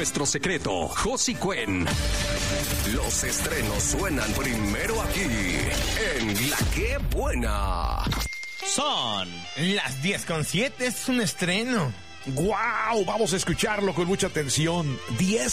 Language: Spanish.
nuestro secreto, Josie Cuen. Los estrenos suenan primero aquí, en La Qué Buena. Son las 10:07, es un estreno. ¡Guau! Vamos a escucharlo con mucha atención. 10